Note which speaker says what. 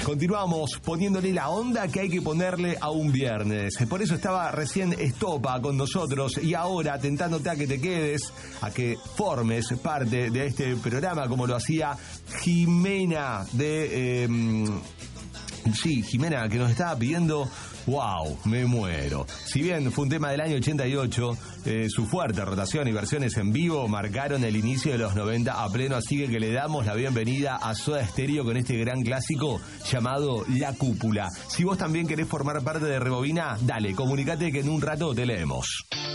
Speaker 1: Continuamos poniéndole la onda que hay que ponerle a un viernes. Por eso estaba recién Estopa con nosotros y ahora tentándote a que te quedes, a que formes parte de este programa como lo hacía Jimena Jimena, que nos estaba pidiendo. ¡Wow! Me muero. Si bien fue un tema del año 88, su fuerte rotación y versiones en vivo marcaron el inicio de los 90 a pleno, así que le damos la bienvenida a Soda Stereo con este gran clásico llamado La Cúpula. Si vos también querés formar parte de Rebobina, dale, comunicate que en un rato te leemos.